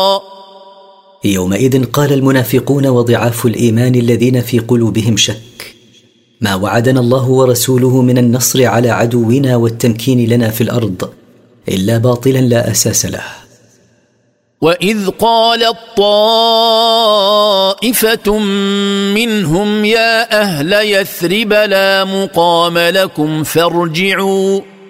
يومئذ قال المنافقون وضعاف الإيمان الذين في قلوبهم شك: ما وعدنا الله ورسوله من النصر على عدونا والتمكين لنا في الأرض إلا باطلا لا أساس له. وإذ قالت طائفة منهم يا أهل يثرب لا مقام لكم فارجعوا